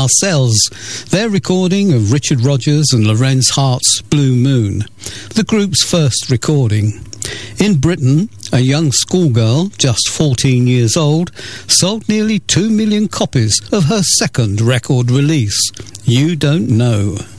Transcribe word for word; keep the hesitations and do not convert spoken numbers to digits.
Marcel's, their recording of Richard Rodgers and Lorenz Hart's Blue Moon, the group's first recording. In Britain, a young schoolgirl, just fourteen years old, sold nearly two million copies of her second record release, You Don't Know.